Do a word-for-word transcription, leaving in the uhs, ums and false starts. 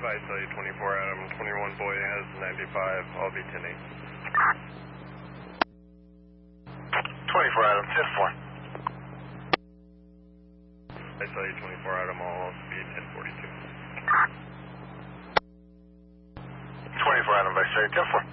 I saw you twenty-four Adam, twenty-one boy has ninety-five, I'll be ten eight. twenty-four Adam, ten four. I saw you twenty-four Adam, I'll be ten forty-two. twenty-four Adam, I saw you ten four.